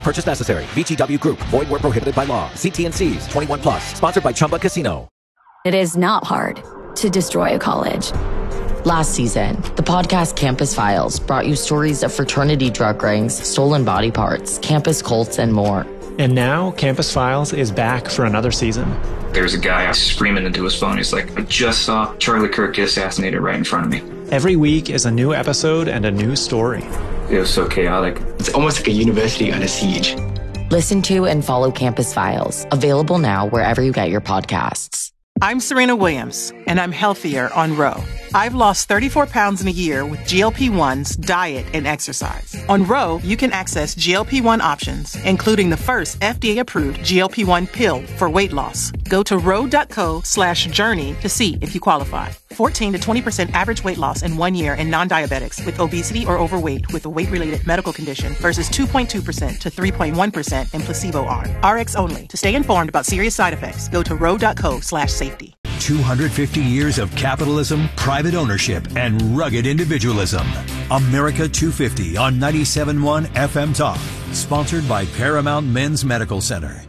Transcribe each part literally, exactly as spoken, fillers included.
Purchase necessary. V G W Group. Void where prohibited by law. See T N Cs. twenty-one plus. Sponsored by Chumba Casino. It is not hard to destroy a college. Last season, the podcast Campus Files brought you stories of fraternity drug rings, stolen body parts, campus cults, and more. And now, Campus Files is back for another season. There's a guy screaming into his phone. He's like, I just saw Charlie Kirk get assassinated right in front of me. Every week is a new episode and a new story. It was so chaotic. It's almost like a university under siege. Listen to and follow Campus Files, available now wherever you get your podcasts. I'm Serena Williams, and I'm healthier on Ro. I've lost thirty-four pounds in a year with G L P ones, diet, and exercise. On Ro, you can access G L P one options, including the first F D A-approved G L P one pill for weight loss. Go to ro.co slash journey to see if you qualify. fourteen to twenty percent average weight loss in one year in non-diabetics with obesity or overweight with a weight-related medical condition versus two point two percent to three point one percent in placebo arm. R X only. To stay informed about serious side effects, go to ro.co slash safety. two hundred fifty years of capitalism, private ownership, and rugged individualism. America two fifty on ninety-seven point one F M Talk. Sponsored by Paramount Men's Medical Center.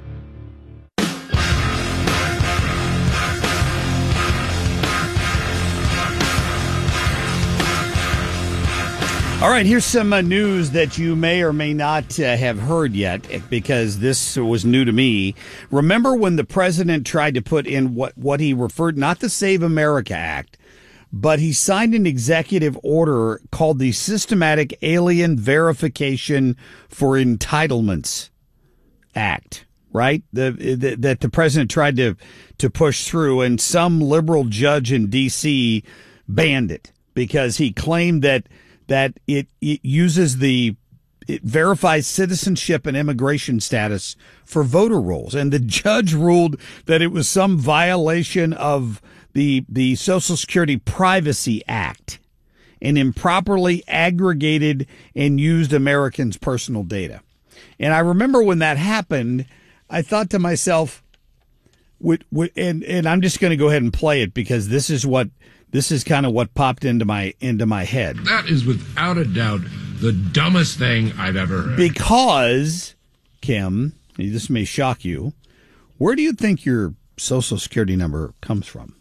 All right, here's some uh, news that you may or may not uh, have heard yet, because this was new to me. Remember when the president tried to put in what, what he referred, not the Save America Act, but he signed an executive order called the Systematic Alien Verification for Entitlements Act, right? The, the, that the president tried to, to push through, and some liberal judge in D C banned it because he claimed that that it, it uses the, it verifies citizenship and immigration status for voter rolls. And the judge ruled that it was some violation of the, the Social Security Privacy Act and improperly aggregated and used Americans' personal data. And I remember when that happened, I thought to myself, and, and I'm just going to go ahead and play it because this is what, This is kind of what popped into my into my head. That is without a doubt the dumbest thing I've ever heard. Because, Kim, this may shock you, where do you think your Social Security number comes from?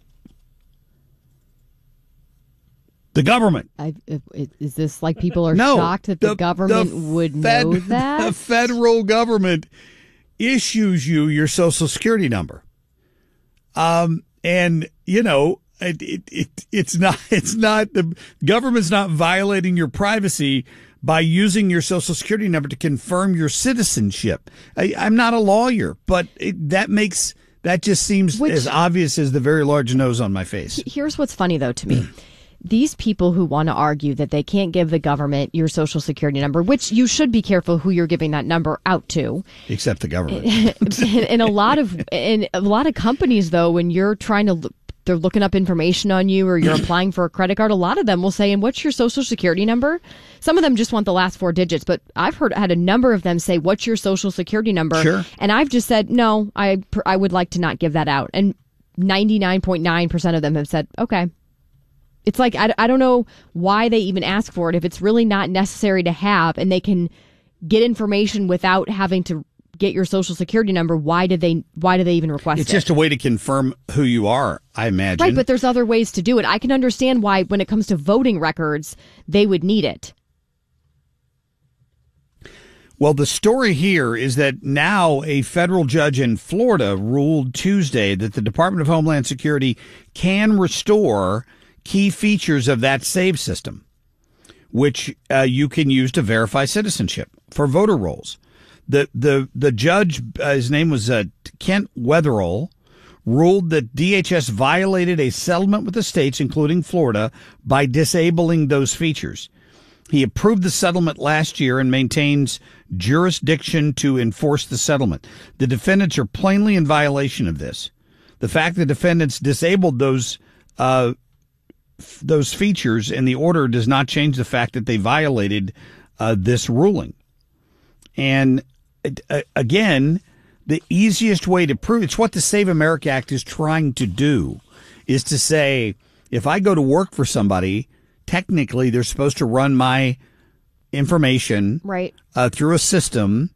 The government. I, is this like people are no, shocked that the, the government the would fed, know that? The federal government issues you your Social Security number. Um, and, you know, It, it, it, it's not, it's not, the government's not violating your privacy by using your Social Security number to confirm your citizenship. I, I'm not a lawyer, but it, that makes, that just seems Which, as obvious as the very large nose on my face. Here's what's funny, though, to me. These people who want to argue that they can't give the government your Social Security number, which you should be careful who you're giving that number out to. Except the government. in a lot of, in a lot of companies, though, when you're trying to look, they're looking up information on you or you're applying for a credit card, a lot of them will say, and what's your Social Security number? Some of them just want the last four digits, but I've heard had a number of them say, what's your Social Security number? Sure. And I've just said, no, I, I would like to not give that out. And ninety-nine point nine percent of them have said, okay. It's like, I, I don't know why they even ask for it if it's really not necessary to have and they can get information without having to get your Social Security number. Why did they why do they even request it's it? It's just a way to confirm who you are, I imagine. Right, but there's other ways to do it. I can understand why when it comes to voting records, they would need it. Well, the story here is that now a federal judge in Florida ruled Tuesday that the Department of Homeland Security can restore key features of that SAVE system, which uh, you can use to verify citizenship for voter rolls. The the the judge, uh, his name was uh, Kent Wetherill, ruled that D H S violated a settlement with the states, including Florida, by disabling those features. He approved the settlement last year and maintains jurisdiction to enforce the settlement. The defendants are plainly in violation of this. The fact that defendants disabled those uh, f- those features in the order does not change the fact that they violated uh, this ruling. And uh, again, the easiest way to prove it's what the Save America Act is trying to do is to say, if I go to work for somebody, technically they're supposed to run my information right. uh, through a system